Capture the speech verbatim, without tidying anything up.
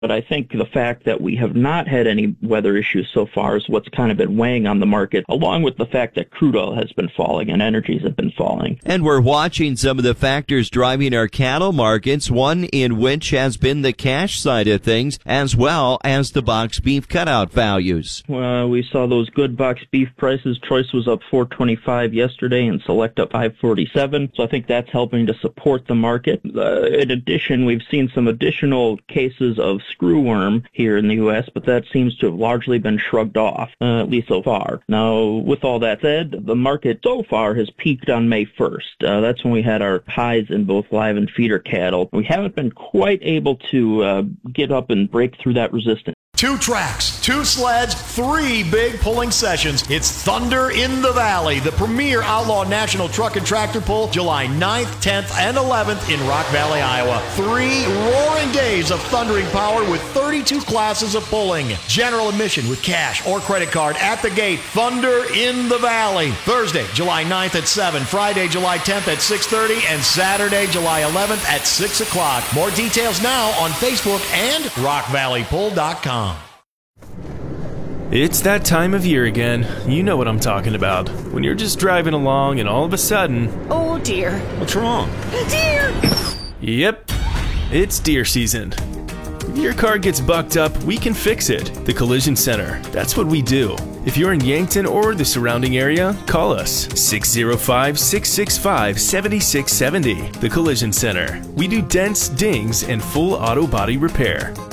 But I think the fact that we have not had any weather issues so far is what's kind of been weighing on the market, along with the fact that crude oil has been falling and energies have been falling. And we're watching some of the factors driving our cattle markets, one in which has been the cash side of things, as well as the box beef cutout values. Uh, we saw those good box beef prices. Choice was up four twenty-five yesterday and Select up five forty-seven. So I think that's helping to support the market. Uh, in addition, we've seen some additional cases of screwworm here in the U S, but that seems to have largely been shrugged off, uh, at least so far. Now, with all that said, the market so far has peaked on May first. Uh, that's when we had our highs in both live and feeder cattle. We haven't been quite able to uh, get up and break through that resistance. Two tracks, two sleds, three big pulling sessions. It's Thunder in the Valley, the premier outlaw national truck and tractor pull, July ninth, tenth, and eleventh in Rock Valley, Iowa. Three roaring days of thundering power with thirty-two classes of pulling. General admission with cash or credit card at the gate. Thunder in the Valley. Thursday, July ninth at seven, Friday, July tenth at six thirty, and Saturday, July eleventh at six o'clock. More details now on Facebook and rock valley pull dot com. It's that time of year again. You know what I'm talking about. When you're just driving along and all of a sudden... Oh dear. What's wrong? Deer! Yep, it's deer season. If your car gets bucked up, we can fix it. The Collision Center. That's what we do. If you're in Yankton or the surrounding area, call us six oh five, six six five, seven six seven oh. The Collision Center. We do dents, dings, and full auto body repair.